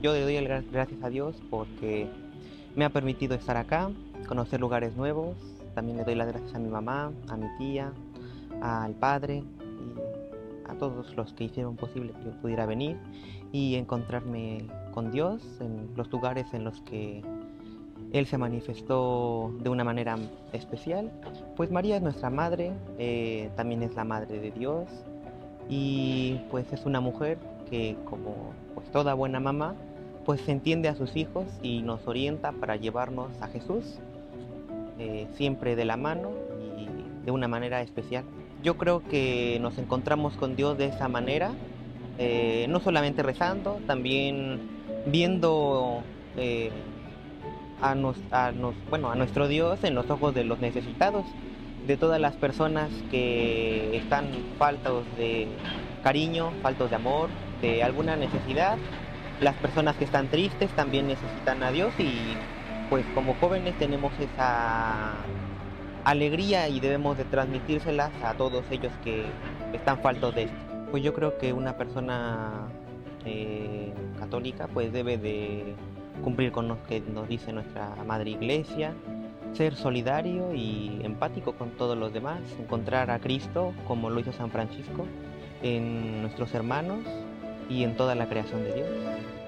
yo le doy gracias a Dios porque me ha permitido estar acá, conocer lugares nuevos. También le doy las gracias a mi mamá, a mi tía, al padre y a todos los que hicieron posible que yo pudiera venir y encontrarme con Dios en los lugares en los que Él se manifestó de una manera especial. Pues María es nuestra madre, también es la madre de Dios y pues es una mujer que, como pues toda buena mamá, pues entiende a sus hijos y nos orienta para llevarnos a Jesús, siempre de la mano y de una manera especial. Yo creo que nos encontramos con Dios de esa manera, no solamente rezando, también viendo eh, bueno, a nuestro Dios en los ojos de los necesitados, de todas las personas que están faltos de cariño, faltos de amor, de alguna necesidad. Las personas que están tristes también necesitan a Dios y pues como jóvenes tenemos esa alegría y debemos de transmitírselas a todos ellos que están faltos de esto. Pues yo creo que una persona católica pues debe de cumplir con lo que nos dice nuestra Madre Iglesia, ser solidario y empático con todos los demás, encontrar a Cristo como lo hizo San Francisco en nuestros hermanos y en toda la creación de Dios.